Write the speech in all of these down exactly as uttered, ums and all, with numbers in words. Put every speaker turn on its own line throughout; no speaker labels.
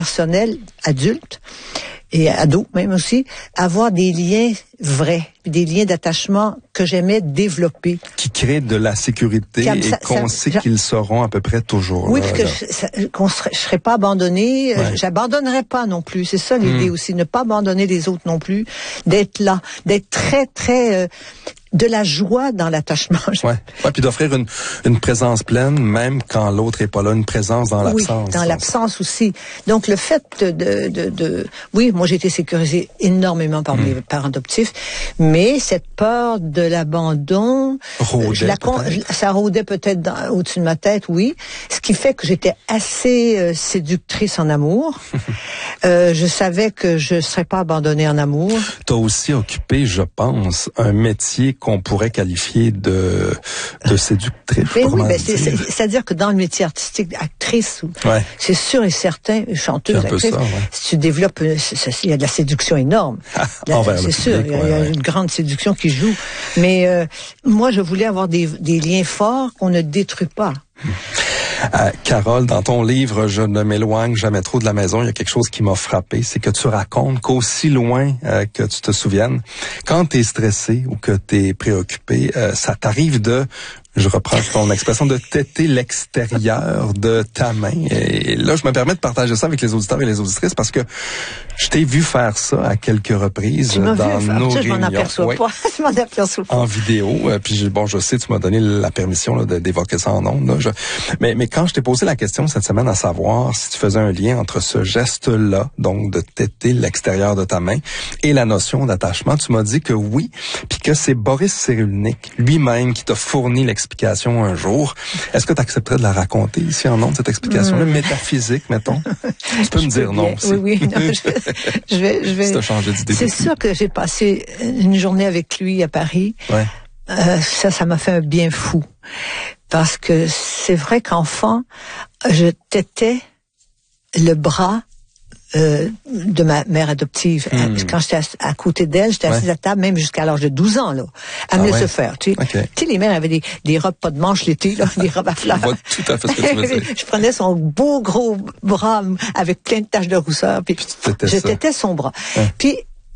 personnel, adulte et ado même aussi, avoir des liens vrais, des liens d'attachement que j'aimais développer.
Qui créent de la sécurité et ça, qu'on ça, sait ça, qu'ils seront à peu près toujours
oui,
là.
Oui, parce que je, ça, qu'on serait, je serais pas abandonnée, ouais. J'abandonnerais pas non plus. C'est ça l'idée mmh. aussi, ne pas abandonner les autres non plus, d'être là, d'être très, très... Euh, de la joie dans l'attachement.
Ouais, ouais, puis d'offrir une une présence pleine même quand l'autre est pas là, une présence dans l'absence.
Oui, dans l'absence aussi. Donc le fait de de de, de oui, moi j'ai été sécurisée énormément par mmh. mes parents adoptifs, mais cette peur de l'abandon,
rôdait,
je la je, ça rôdait peut-être dans, au-dessus de ma tête, oui, ce qui fait que j'étais assez euh, séductrice en amour. euh, je savais que je serais pas abandonnée en amour.
T'as aussi occupé, je pense, un métier qu'on pourrait qualifier de de séductrice.
Mais oui, ben c'est, c'est, c'est-à-dire que dans le métier artistique, actrice,
ouais.
c'est sûr et certain, chanteuse, actrice, ça, ouais. Si tu développes, il y a de la séduction énorme. Là, c'est sûr, public, il y a, ouais, y a ouais. une grande séduction qui joue. Mais euh, moi, je voulais avoir des, des liens forts qu'on ne détruit pas.
Euh, Carole, dans ton livre « Je ne m'éloigne jamais trop de la maison », il y a quelque chose qui m'a frappé, c'est que tu racontes qu'aussi loin euh, que tu te souviennes, quand tu es stressé ou que tu es préoccupé, euh, ça t'arrive de, je reprends ton expression, de téter l'extérieur de ta main. Et là, je me permets de partager ça avec les auditeurs et les auditrices parce que je t'ai vu faire ça à quelques reprises dans
vu,
nos
ça,
réunions.
Je m'en aperçois
ouais.
pas. Je m'en aperçois pas.
En vidéo. Euh, puis bon, je sais, tu m'as donné la permission là, de, d'évoquer ça en ondes. Là, je... Mais, mais quand je t'ai posé la question cette semaine à savoir si tu faisais un lien entre ce geste-là, donc de téter l'extérieur de ta main, et la notion d'attachement, tu m'as dit que oui, puis que c'est Boris Cyrulnik lui-même qui t'a fourni l'explication un jour. Est-ce que tu accepterais de la raconter ici en ondes, cette explication-là, mmh. métaphysique, mettons? Tu peux
je
me dire
peux
non aussi.
Oui, oui. Non, je, je vais, je vais.
Si t'as changé d'idée.
C'est sûr que j'ai passé une journée avec lui à Paris.
Ouais.
Euh, ça, ça m'a fait un bien fou. Parce que c'est vrai qu'enfant, je tétais le bras Euh, de ma mère adoptive. Mmh. Quand j'étais à, à côté d'elle, j'étais assise ouais. à table, même jusqu'à l'âge de douze ans, là. À me ah laisser ouais. faire, tu sais. Okay. Tu sais, les mères avaient des, des robes pas de manches l'été, là, des robes à fleurs.
Je vois tout à fait ce que tu veux dire.
Je prenais son beau gros bras avec plein de taches de rousseur, puis, puis je tétais son bras. Ouais. Puis,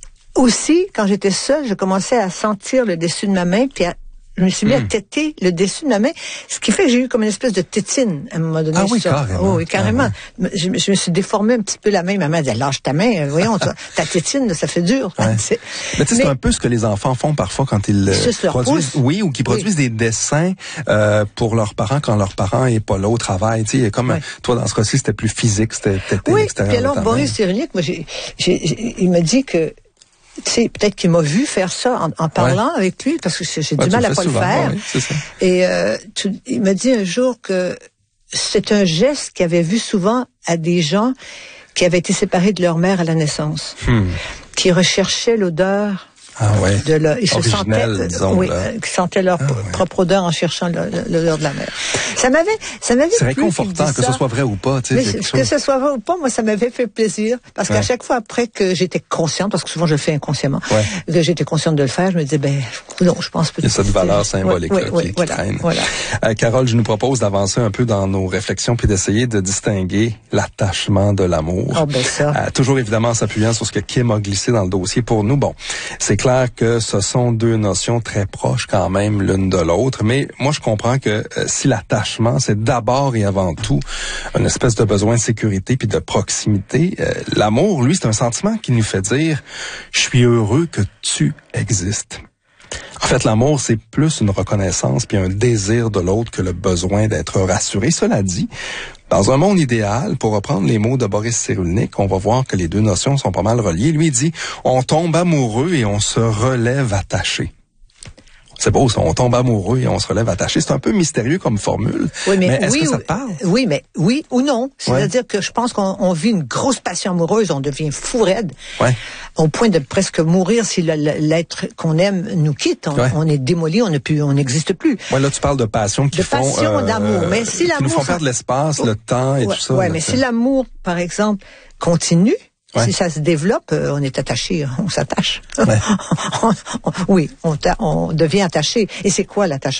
aussi, quand j'étais seule, je commençais à sentir le dessus de ma main, puis à je me suis mis mmh. à téter le dessus de ma main, ce qui fait que j'ai eu comme une espèce de tétine à un moment donné.
Ah oui,
ça.
carrément.
Oh, oui, carrément. Ah, ouais. je, je me suis déformé un petit peu la main. Ma mère disait, lâche ta main, voyons, ta, ta tétine, ça fait dur.
Ouais. Mais tu sais, c'est un peu ce que les enfants font parfois quand ils produisent, oui, ou qui produisent oui. des dessins euh, pour leurs parents quand leurs parents est pas là au travail. Tu sais, comme ouais. toi, dans ce cas-ci, c'était plus physique, c'était téter
oui.
l'extérieur
Puis alors,
de ta
Boris
main.
Cyrulnik, moi, j'ai, j'ai, j'ai, il m'a dit que tu sais, peut-être qu'il m'a vu faire ça en, en parlant ouais. avec lui, parce que j'ai ouais, du mal à pas souvent, le faire.
Oui, c'est ça.
Et euh, tu, il m'a dit un jour que c'est un geste qu'il avait vu souvent à des gens qui avaient été séparés de leur mère à la naissance, hmm. qui recherchaient l'odeur.
Ah ouais.
De leur, ils se
Originel,
sentaient,
disons,
oui,
là.
Qui sentaient leur ah, ouais. propre odeur en cherchant l'odeur de la mère. Ça m'avait, ça m'avait.
C'est réconfortant que ce soit vrai ou pas, tu sais.
Que chose... ce soit vrai ou pas, moi, ça m'avait fait plaisir parce ouais. qu'à chaque fois après que j'étais consciente, parce que souvent je le fais inconsciemment, ouais. que j'étais consciente de le faire, je me disais ben non, je pense que.
Il y a cette valeur symbolique
ouais,
là,
ouais,
qui,
ouais, qui
voilà, traîne.
Voilà.
Euh, Carole, je nous propose d'avancer un peu dans nos réflexions puis d'essayer de distinguer l'attachement de l'amour.
Oh ben ça.
Euh, toujours évidemment en s'appuyant sur ce que Kim a glissé dans le dossier pour nous. Bon, c'est clair que ce sont deux notions très proches quand même l'une de l'autre, mais moi je comprends que euh, si l'attachement c'est d'abord et avant tout une espèce de besoin de sécurité puis de proximité, euh, l'amour, lui, c'est un sentiment qui nous fait dire je suis heureux que tu existes. En fait, l'amour, c'est plus une reconnaissance puis un désir de l'autre que le besoin d'être rassuré. Cela dit, dans un monde idéal, pour reprendre les mots de Boris Cyrulnik, on va voir que les deux notions sont pas mal reliées. Lui, il dit, on tombe amoureux et on se relève attaché. C'est beau, ça. On tombe amoureux et on se relève attaché. C'est un peu mystérieux comme formule. Oui, mais, mais est-ce
oui,
que ça te parle?
Oui, mais oui ou non. C'est-à-dire ouais. que je pense qu'on on vit une grosse passion amoureuse, on devient fou raide.
Ouais.
Au point de presque mourir si le, l'être qu'on aime nous quitte. On, ouais. on est démoli, on ne plus, on n'existe plus.
Ouais, là, tu parles de passion qui
de
font...
De passion,
euh,
d'amour. Mais si l'amour...
Qui nous font perdre l'espace, oh, le temps et
ouais,
tout ça.
Ouais,
là,
mais
c'est...
si l'amour, par exemple, continue,
ouais.
si ça se développe, euh, on est attaché, on s'attache.
Ouais.
on, on, oui, on, ta, on devient attaché. Et c'est quoi l'attachement?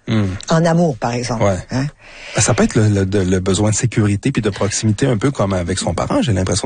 Mmh.
En amour, par exemple.
Ouais.
Hein?
Ça peut être le, le, le besoin de sécurité puis de proximité, un peu comme avec son parent, j'ai l'impression.